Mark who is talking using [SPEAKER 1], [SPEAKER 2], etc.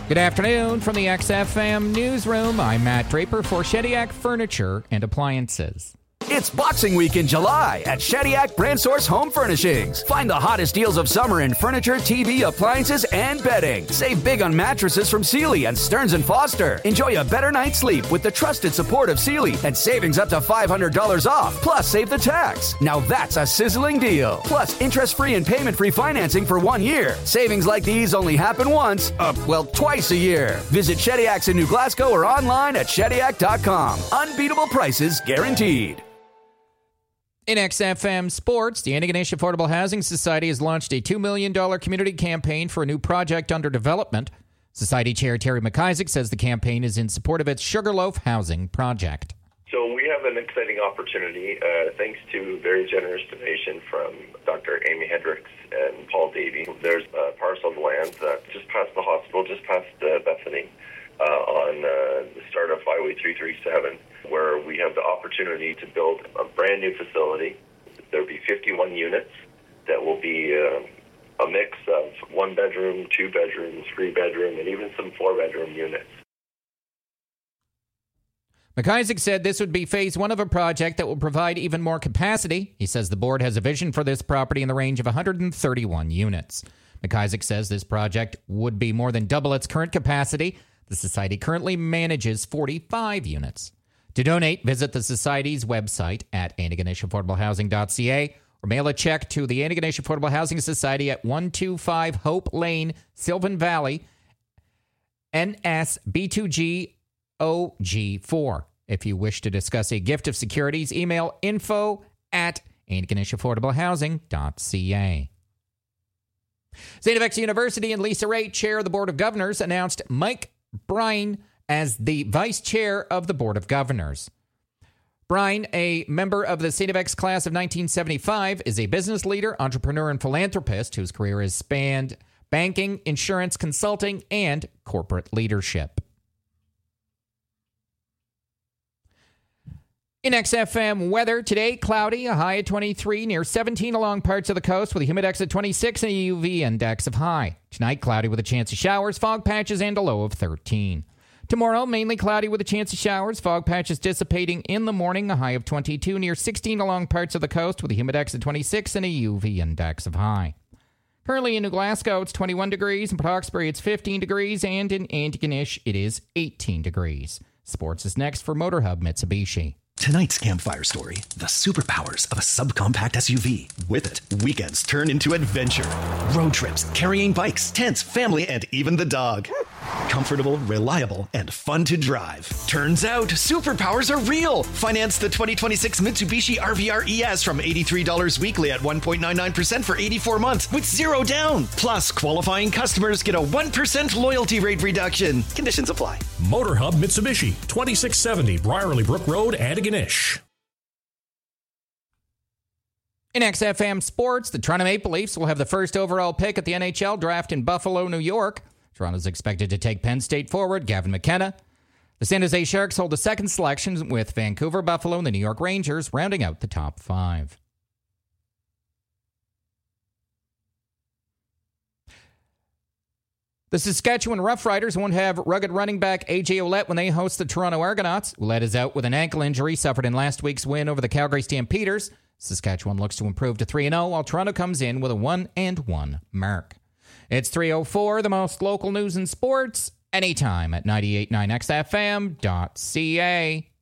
[SPEAKER 1] Good afternoon from the XFM newsroom. I'm Matt Draper for Shediac Furniture and Appliances.
[SPEAKER 2] It's Boxing Week in July at Shediac Brand Source Home Furnishings. Find the hottest deals of summer in furniture, TV, appliances, and bedding. Save big on mattresses from Sealy and Stearns & Foster. Enjoy a better night's sleep with the trusted support of Sealy and savings up to $500 off. Plus, save the tax. Now that's a sizzling deal. Plus, interest-free and payment-free financing for 1 year. Savings like these only happen once, twice a year. Visit Shediac's in New Glasgow or online at Shediac.com. Unbeatable prices guaranteed.
[SPEAKER 1] In XFM Sports, the Antigonish Affordable Housing Society has launched a $2 million community campaign for a new project under development. Society Chair Terry McIsaac says the campaign is in support of its Sugarloaf housing project.
[SPEAKER 3] So we have an exciting opportunity, thanks to very generous donation from Dr. Amy Hendricks and Paul Davey. There's a parcel of land just past the hospital, just past Bethany, on the start of Highway 337, where we have the opportunity to build a brand new facility. There'll be 51 units that will be a mix of 1 bedroom, 2 bedroom, 3 bedroom, and even some 4 bedroom units.
[SPEAKER 1] McIsaac said this would be phase 1 of a project that will provide even more capacity. He says the board has a vision for this property in the range of 131 units. McIsaac says this project would be more than double its current capacity. The Society currently manages 45 units. To donate, visit the Society's website at AntigonishAffordableHousing.ca or mail a check to the Antigonish Affordable Housing Society at 125 Hope Lane, Sylvan Valley, NSB2GOG4. If you wish to discuss a gift of securities, email info@AntigonishAffordableHousing.ca. St. FX University and Lisa Ray, chair of the Board of Governors, announced Mike Brine as the vice chair of the Board of Governors. Brine, a member of the St. FX class of 1975, is a business leader, entrepreneur, and philanthropist whose career has spanned banking, insurance, consulting, and corporate leadership. In XFM weather, today, cloudy, a high of 23, near 17 along parts of the coast with a humidex of 26 and a UV index of high. Tonight, cloudy with a chance of showers, fog patches, and a low of 13. Tomorrow, mainly cloudy with a chance of showers, fog patches dissipating in the morning, a high of 22, near 16 along parts of the coast with a humidex of 26 and a UV index of high. Currently in New Glasgow, it's 21 degrees, in Port Hawkesbury, it's 15 degrees, and in Antigonish, it is 18 degrees. Sports is next for Motorhub Mitsubishi.
[SPEAKER 4] Tonight's campfire story, the superpowers of a subcompact SUV. With it, weekends turn into adventure. Road trips, carrying bikes, tents, family, and even the dog. Comfortable, reliable, and fun to drive. Turns out, superpowers are real. Finance the 2026 Mitsubishi RVR ES from $83 weekly at 1.99% for 84 months with 0 down. Plus, qualifying customers get a 1% loyalty rate reduction. Conditions apply.
[SPEAKER 5] Motorhub Mitsubishi, 2670 Briarley Brook Road, Antigonish.
[SPEAKER 1] In XFM Sports, the Toronto Maple Leafs will have the first overall pick at the NHL draft in Buffalo, New York. Toronto's expected to take Penn State forward Gavin McKenna. The San Jose Sharks hold the second selection with Vancouver, Buffalo, and the New York Rangers rounding out the top 5. The Saskatchewan Roughriders won't have rugged running back A.J. Ouellette when they host the Toronto Argonauts. Ouellette is out with an ankle injury suffered in last week's win over the Calgary Stampeders. Saskatchewan looks to improve to 3-0, while Toronto comes in with a 1-1 mark. It's 3:04, the most local news and sports, anytime at 98.9xfm.ca.